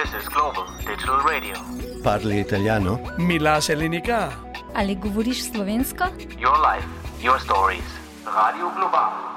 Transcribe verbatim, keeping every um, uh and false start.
This is Global Digital Radio. Parli italiano? Mila Selenika. Ali govoriš slovensko? Your life, your stories. Radio Global.